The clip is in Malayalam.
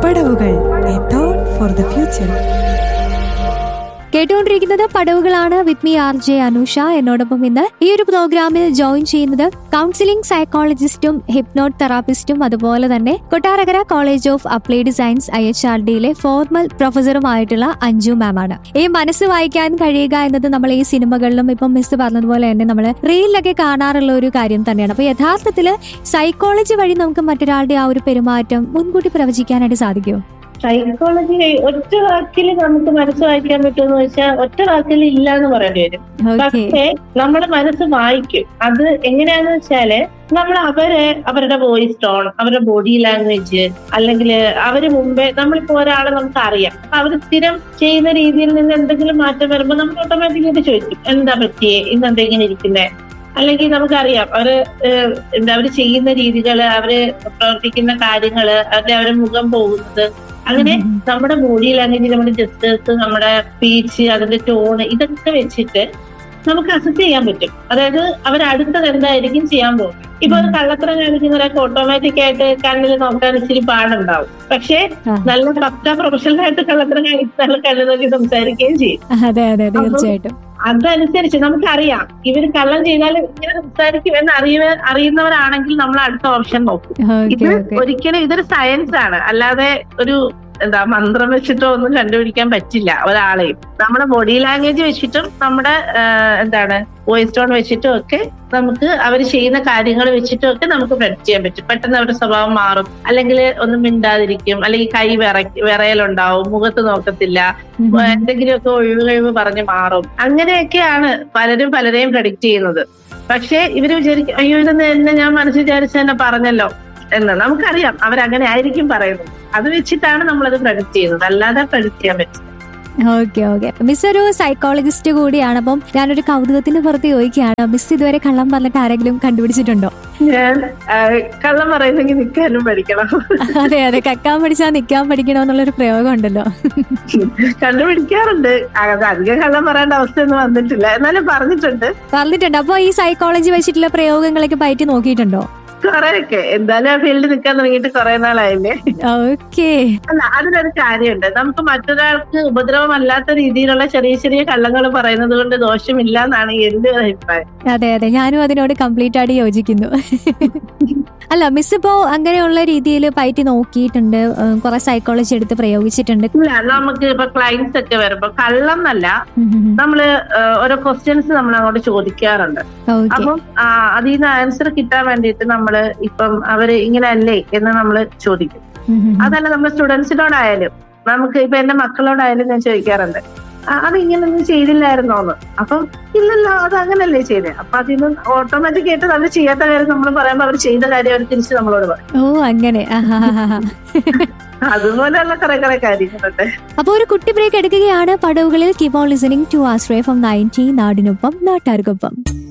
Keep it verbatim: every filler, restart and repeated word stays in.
പടവുകൾ, a thought for the future. കേട്ടുകൊണ്ടിരിക്കുന്നത് പടവുകളാണ് with me R J Anusha. എന്നോടൊപ്പം ഇന്ന് ഈ ഒരു പ്രോഗ്രാമിൽ ജോയിൻ ചെയ്യുന്നത് കൗൺസിലിംഗ് സൈക്കോളജിസ്റ്റും ഹിപ്നോട്ട് തെറാപ്പിസ്റ്റും അതുപോലെ തന്നെ Kottarakkara college of applied science I H R ഡിയിലെ formal പ്രൊഫസറുമായിട്ടുള്ള Anju മാം ആണ്. ഈ മനസ്സ് വായിക്കാൻ കഴിയുക എന്നത് നമ്മൾ ഈ സിനിമകളിലും ഇപ്പം മിസ് പറഞ്ഞതുപോലെ തന്നെ നമ്മൾ റീലിലൊക്കെ കാണാറുള്ള ഒരു കാര്യം തന്നെയാണ്. അപ്പൊ യഥാർത്ഥത്തിൽ സൈക്കോളജി വഴി നമുക്ക് മറ്റൊരാളുടെ ആ ഒരു പെരുമാറ്റം മുൻകൂട്ടി പ്രവചിക്കാനായിട്ട് സാധിക്കുമോ? സൈക്കോളജി ഒറ്റ വാക്കിൽ നമുക്ക് മനസ്സ് വായിക്കാൻ പറ്റുമെന്ന് വെച്ചാൽ ഒറ്റ വാക്കിൽ ഇല്ല എന്ന് പറയേണ്ടി വരും. പക്ഷേ നമ്മുടെ മനസ്സ് വായിക്കും. അത് എങ്ങനെയാന്ന് വെച്ചാല് നമ്മൾ അവരെ അവരുടെ വോയിസ് ടോൺ, അവരുടെ ബോഡി ലാംഗ്വേജ്, അല്ലെങ്കിൽ അവര് മുമ്പേ നമ്മളിപ്പോ ഒരാളെ നമുക്ക് അറിയാം, അപ്പൊ അവര് സ്ഥിരം ചെയ്യുന്ന രീതിയിൽ നിന്ന് എന്തെങ്കിലും മാറ്റം വരുമ്പോൾ നമ്മൾ ഓട്ടോമാറ്റിക്കായിട്ട് ചോദിക്കും എന്താ പറ്റിയേ, ഇന്ന് എന്താ ഇങ്ങനെ ഇരിക്കുന്നേ, അല്ലെങ്കിൽ നമുക്കറിയാം അവര് എന്താ അവര് ചെയ്യുന്ന രീതികള്, അവര് പ്രവർത്തിക്കുന്ന കാര്യങ്ങള്, അവരുടെ അവരുടെ മുഖം പോകുന്നത്, അങ്ങനെ നമ്മുടെ ബോഡി ലാംഗ്വേജ്, നമ്മുടെ ജസ്റ്റേഴ്സ്, നമ്മുടെ സ്പീച്ച്, അതിന്റെ ടോണ്, ഇതൊക്കെ വെച്ചിട്ട് നമുക്ക് അസസ് ചെയ്യാൻ പറ്റും. അതായത് അവരടുത്തത് എന്തായിരിക്കും ചെയ്യാൻ പോകും. ഇപ്പൊ ഒരു കള്ളത്തരം കാണിക്കുന്നവരൊക്കെ ഓട്ടോമാറ്റിക് ആയിട്ട് കണ്ണിൽ നോക്കാൻ ഇച്ചിരി പാടുണ്ടാവും. പക്ഷെ നല്ല പക്ക പ്രൊഫഷണൽ ആയിട്ട് കള്ളത്തരം കാണിക്കുന്ന കണ്ണിൽ നോക്കി സംസാരിക്കുകയും ചെയ്യും. അതനുസരിച്ച് നമുക്കറിയാം ഇവര് കള്ളം ചെയ്താൽ ഇങ്ങനെ സംസാരിക്കും എന്ന് അറിയ അറിയുന്നവരാണെങ്കിൽ നമ്മൾ അടുത്ത ഓപ്ഷൻ നോക്കും. ഇത് ഒരിക്കലും ഇതൊരു സയൻസ് ആണ്, അല്ലാതെ ഒരു എന്താ മന്ത്രം വെച്ചിട്ടോ ഒന്നും കണ്ടുപിടിക്കാൻ പറ്റില്ല ഒരാളെയും. നമ്മുടെ ബോഡി ലാംഗ്വേജ് വെച്ചിട്ടും നമ്മുടെ എന്താണ് വോയിസ് ടോൺ വെച്ചിട്ടും ഒക്കെ നമുക്ക് അവർ ചെയ്യുന്ന കാര്യങ്ങൾ വെച്ചിട്ടും ഒക്കെ നമുക്ക് പ്രഡിക്റ്റ് ചെയ്യാൻ പറ്റും. പെട്ടെന്ന് അവരുടെ സ്വഭാവം മാറും, അല്ലെങ്കിൽ ഒന്നും മിണ്ടാതിരിക്കും, അല്ലെങ്കിൽ കൈ വിറ വിറയലുണ്ടാവും, മുഖത്ത് നോക്കത്തില്ല, എന്തെങ്കിലുമൊക്കെ ഒഴിവ് പറഞ്ഞ് മാറും. അങ്ങനെയൊക്കെയാണ് പലരും പലരെയും പ്രഡിക്റ്റ് ചെയ്യുന്നത്. പക്ഷെ ഇവര് വിചാരിക്കും അയ്യോ ഇതെന്ന് എന്നെ ഞാൻ മനസ്സിൽ വിചാരിച്ച് തന്നെ പറഞ്ഞല്ലോ എന്ന്. നമുക്കറിയാം അവരങ്ങനെ ആയിരിക്കും പറയുന്നത്. അത് വെച്ചിട്ടാണ് നമ്മളത് പ്രഡിക്റ്റ് ചെയ്യുന്നത്, അല്ലാതെ പ്രഡിക്റ്റ് ചെയ്യാൻ പറ്റില്ല. ഓക്കെ ഓക്കെ മിസ് ഒരു സൈക്കോളജിസ്റ്റ് കൂടിയാണ്. അപ്പം ഞാനൊരു കൗതുകത്തിന് പുറത്ത് ചോദിക്കുകയാണ്, മിസ് ഇതുവരെ കള്ളം പറഞ്ഞിട്ട് ആരെങ്കിലും കണ്ടുപിടിച്ചിട്ടുണ്ടോ? ഞാൻ കള്ളം പറയുന്നെങ്കിൽ നിൽക്കാനും പഠിക്കണം. അതെ അതെ, കക്കാൻ പഠിച്ചാൽ നിൽക്കാൻ പഠിക്കണോ എന്നുള്ളൊരു പ്രയോഗം ഉണ്ടല്ലോ. കണ്ടുപിടിക്കാറുണ്ട്. അധികം കള്ളം പറയേണ്ട അവസ്ഥയൊന്നും വന്നിട്ടില്ല, എന്നാലും പറഞ്ഞിട്ടുണ്ട് പറഞ്ഞിട്ടുണ്ട് അപ്പൊ ഈ സൈക്കോളജി വെച്ചിട്ടുള്ള പ്രയോഗങ്ങളൊക്കെ പറ്റി നോക്കിയിട്ടുണ്ടോ? കൊറേയൊക്കെ. എന്തായാലും ആ ഫീൽഡ് നിൽക്കാൻ തുടങ്ങിയിട്ട് കുറെ നാളായില്ലേ. ഓക്കെ. അല്ല, അതിനൊരു കാര്യമുണ്ട്. നമുക്ക് മറ്റൊരാൾക്ക് ഉപദ്രവമല്ലാത്ത രീതിയിലുള്ള ചെറിയ ചെറിയ കള്ളങ്ങൾ പറയുന്നത് കൊണ്ട് ദോഷമില്ല എന്നാണ് എന്റെ ഒരു അഭിപ്രായം. അതെ അതെ, ഞാനും അതിനോട് കംപ്ലീറ്റ് ആയിട്ട് യോജിക്കുന്നു. അല്ല മിസ് ഇപ്പോ അങ്ങനെയുള്ള രീതിയിൽ പറ്റി നോക്കിയിട്ടുണ്ട്, കുറെ സൈക്കോളജി എടുത്ത് പ്രയോഗിച്ചിട്ടുണ്ട്. ഇല്ല, നമുക്ക് ഇപ്പൊ ക്ലയൻസ് ഒക്കെ വരുമ്പോ കള്ളം എന്നല്ല, നമ്മള് ഓരോ ക്വസ്റ്റ്യൻസ് നമ്മൾ അങ്ങോട്ട് ചോദിക്കാറുണ്ട്. അപ്പം അതിൽ നിന്ന് ആൻസർ കിട്ടാൻ വേണ്ടിയിട്ട് നമ്മള് ഇപ്പം അവര് ഇങ്ങനെ അല്ലേ എന്ന് നമ്മള് ചോദിക്കും. അതല്ല നമ്മുടെ സ്റ്റുഡൻസിനോടായാലും, നമുക്ക് ഇപ്പൊ എന്റെ മക്കളോടായാലും ഞാൻ ചോദിക്കാറുണ്ട് അത് ഇങ്ങനൊന്നും ചെയ്തില്ലായിരുന്നോന്ന്. അപ്പം ഇല്ലല്ലോ, അത് അങ്ങനല്ലേ ചെയ്തേ. അപ്പൊ അതിന് ഓട്ടോമാറ്റിക് ആയിട്ട് അവർ ചെയ്യാത്ത കാര്യം നമ്മൾ പറയുമ്പോ അവർ ചെയ്ത കാര്യം അവർ തിരിച്ച് നമ്മളോട് പറയും. ഓ അങ്ങനെ. അതുപോലെയുള്ള കുറെ കുറെ കാര്യങ്ങളുണ്ട്. അപ്പൊ ഒരു കുട്ടി ബ്രേക്ക് എടുക്കുകയാണ് പടവുകളിൽ. Keep on listening to Ashraya from ninety, നാടിനൊപ്പം നാട്ടാർക്കൊപ്പം.